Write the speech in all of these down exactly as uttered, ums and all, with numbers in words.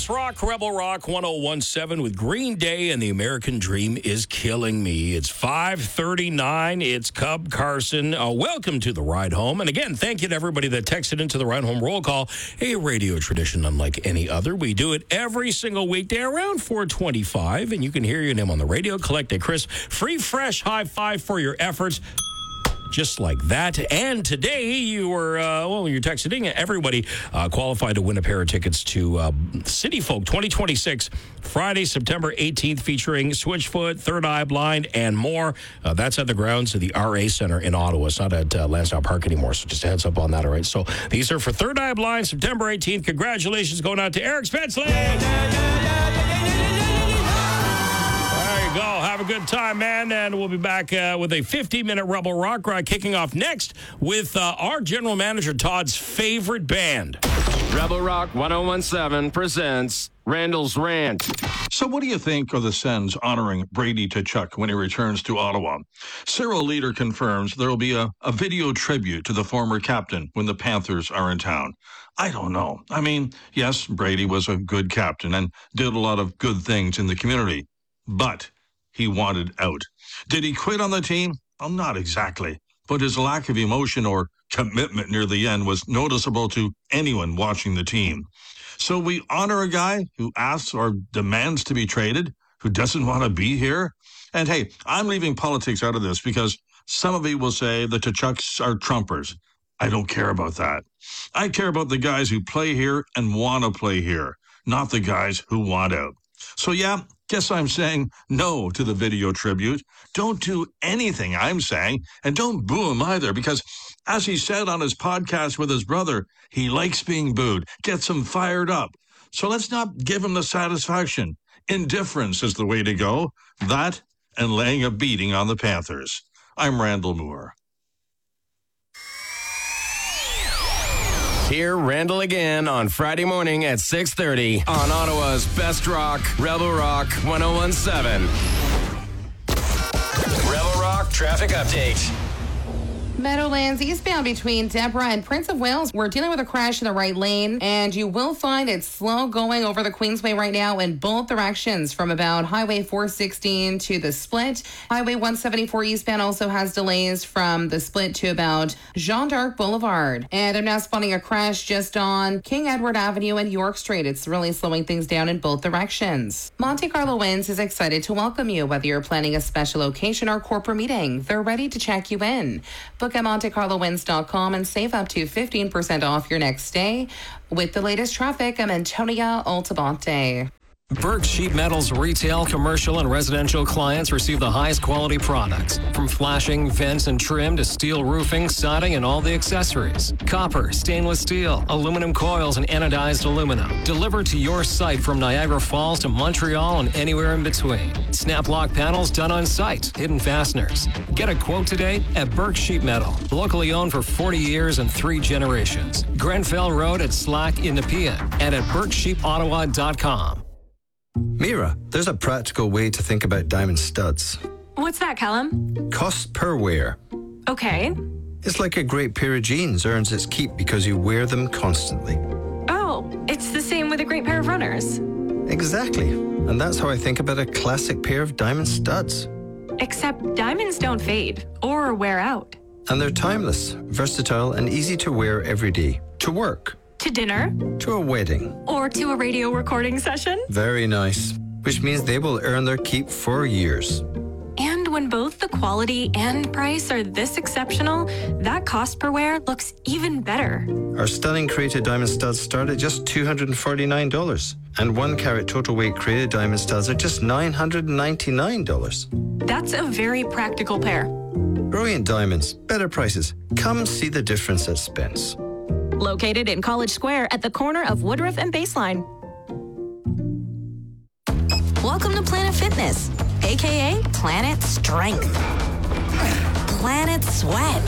Best Rock, Rebel Rock one oh one seven with Green Day and the American Dream is Killing Me. It's five thirty-nine. It's Cub Carson. Uh, welcome to the Ride Home. And again, thank you to everybody that texted into the Ride Home roll call. A radio tradition unlike any other. We do it every single weekday around four twenty-five, and you can hear your name on the radio. Collect a crisp, free, fresh high five for your efforts. Just like that. And today you were, uh, well, you're texting everybody uh, qualified to win a pair of tickets to uh, City Folk twenty twenty-six, Friday, September eighteenth, featuring Switchfoot, Third Eye Blind, and more. Uh, that's at the grounds of the R A Center in Ottawa. It's not at uh, Lansdowne Park anymore, so just a heads up on that, all right? So these are for Third Eye Blind, September eighteenth. Congratulations going out to Eric Spensley. Go. Have a good time, man. And we'll be back uh, with a fifteen-minute Rebel Rock ride kicking off next with uh, our general manager, Todd's favorite band. Rebel Rock one oh one seven presents Randall's Rant. So what do you think of the Sens honoring Brady Tkachuk when he returns to Ottawa? Cyril Leader confirms there will be a, a video tribute to the former captain when the Panthers are in town. I don't know. I mean, yes, Brady was a good captain and did a lot of good things in the community, but he wanted out. Did he quit on the team? Well, not exactly. But his lack of emotion or commitment near the end was noticeable to anyone watching the team. So we honor a guy who asks or demands to be traded, who doesn't want to be here. And hey, I'm leaving politics out of this because some of you will say the Tkachuks are Trumpers. I don't care about that. I care about the guys who play here and want to play here, not the guys who want out. So yeah, guess I'm saying no to the video tribute. Don't do anything I'm saying, and don't boo him either, because as he said on his podcast with his brother, he likes being booed, gets him fired up. So let's not give him the satisfaction. Indifference is the way to go. That and laying a beating on the Panthers. I'm Randall Moore. Hear Randall again on Friday morning at six thirty on Ottawa's Best Rock, Rebel Rock one oh one seven. Rebel Rock Traffic Update. Meadowlands eastbound between Deborah and Prince of Wales. We're dealing with a crash in the right lane, and you will find it slow going over the Queensway right now in both directions from about Highway four sixteen to the Split. Highway one seventy-four eastbound also has delays from the Split to about Jean d'Arc Boulevard. And I'm now spotting a crash just on King Edward Avenue and York Street. It's really slowing things down in both directions. Monte Carlo Winds is excited to welcome you, whether you're planning a special occasion or corporate meeting. They're ready to check you in. Book at Monte Carlo Winds dot com and save up to fifteen percent off your next stay. With the latest traffic, I'm Antonia Altabonte. Burke Sheet Metal's retail, commercial, and residential clients receive the highest quality products. From flashing, vents, and trim to steel roofing, siding, and all the accessories. Copper, stainless steel, aluminum coils, and anodized aluminum. Delivered to your site from Niagara Falls to Montreal and anywhere in between. Snap lock panels done on site. Hidden fasteners. Get a quote today at Burke Sheet Metal. Locally owned for forty years and three generations. Grenfell Road at Slack in Nepean and at burke sheep ottawa dot com. Mira, there's a practical way to think about diamond studs. What's that, Callum? Cost per wear. Okay. It's like a great pair of jeans earns its keep because you wear them constantly. Oh, it's the same with a great pair of runners. Exactly. And that's how I think about a classic pair of diamond studs. Except diamonds don't fade or wear out. And they're timeless, versatile, and easy to wear every day. To work. To dinner. To a wedding. Or to a radio recording session. Very nice. Which means they will earn their keep for years. And when both the quality and price are this exceptional, that cost per wear looks even better. Our stunning Created Diamond Studs start at just two hundred forty-nine dollars. And one carat total weight Created Diamond Studs are just nine hundred ninety-nine dollars. That's a very practical pair. Brilliant diamonds, better prices. Come see the difference at Spence. Located in College Square at the corner of Woodruff and Baseline. Welcome to Planet Fitness, aka Planet Strength, Planet Sweat,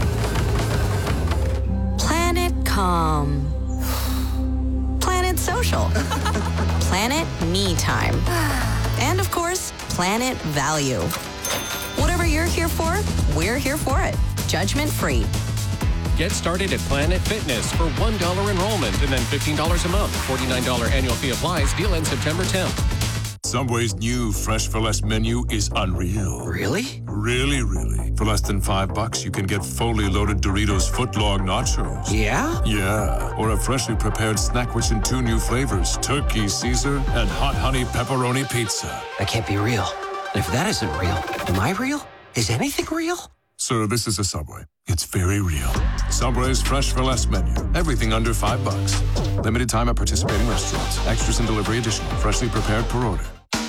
Planet Calm, Planet Social, Planet Me Time, and of course, Planet Value. Whatever you're here for, we're here for it. Judgment free. Get started at Planet Fitness for one dollar enrollment and then fifteen dollars a month. forty-nine dollars annual fee applies. Deal ends September tenth. Subway's new Fresh for Less menu is unreal. Really? Really, really. For less than five bucks, you can get fully loaded Doritos footlong nachos. Yeah? Yeah. Or a freshly prepared snack rich in two new flavors, turkey Caesar and hot honey pepperoni pizza. That can't be real. And if that isn't real, am I real? Is anything real? Sir, this is a Subway. It's very real. Subway's Fresh for Less menu. Everything under five bucks. Limited time at participating restaurants. Extras and delivery additional. Freshly prepared per order.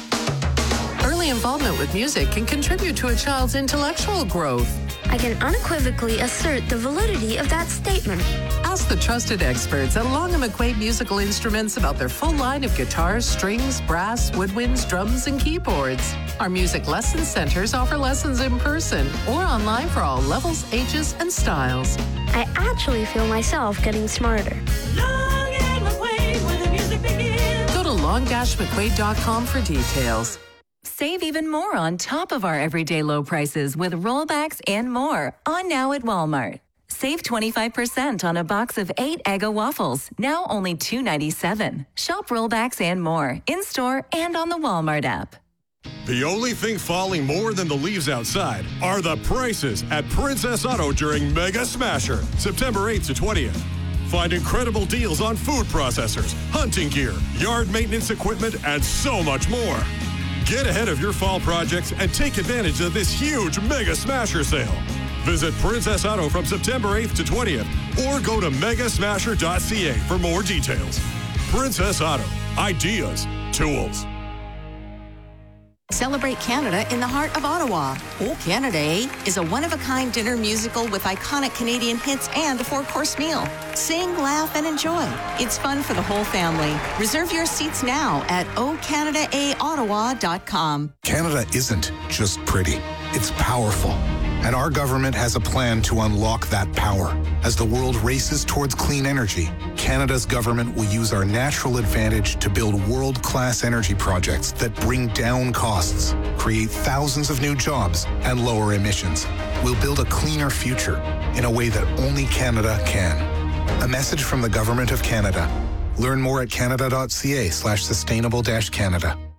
Early involvement with music can contribute to a child's intellectual growth. I can unequivocally assert the validity of that statement. Ask the trusted experts at Long and McQuaid Musical Instruments about their full line of guitars, strings, brass, woodwinds, drums, and keyboards. Our music lesson centers offer lessons in person or online for all levels, ages, and styles. I actually feel myself getting smarter. Long and McQuaid, where the music begins. Go to long dash mcquaid dot com for details. Save even more on top of our everyday low prices with rollbacks and more on now at Walmart. Save twenty-five percent on a box of eight Eggo waffles, now only two ninety-seven. Shop rollbacks and more in-store and on the Walmart app. The only thing falling more than the leaves outside are the prices at Princess Auto during Mega Smasher, September eighth to twentieth. Find incredible deals on food processors, hunting gear, yard maintenance equipment, and so much more. Get ahead of your fall projects and take advantage of this huge Mega Smasher sale. Visit Princess Auto from September eighth to twentieth or go to mega smasher dot c a for more details. Princess Auto. Ideas. Tools. Celebrate Canada in the heart of Ottawa. O Canada is a one-of-a-kind dinner musical with iconic Canadian hits and a four-course meal. Sing, laugh, and enjoy. It's fun for the whole family. Reserve your seats now at o canada a ottawa dot com. Canada isn't just pretty. It's powerful. And our government has a plan to unlock that power. As the world races towards clean energy, Canada's government will use our natural advantage to build world-class energy projects that bring down costs, create thousands of new jobs, and lower emissions. We'll build a cleaner future in a way that only Canada can. A message from the Government of Canada. Learn more at canada dot c a slash sustainable dash Canada.